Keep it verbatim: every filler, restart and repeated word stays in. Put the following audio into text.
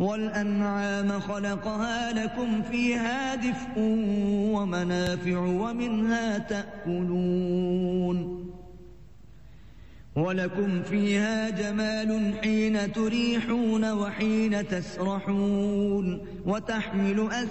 والأنعام خلقها لكم فيها دفء ومنافع ومنها تأكلون ولكم فيها جمال حين تريحون وحين تسرحون وتحمل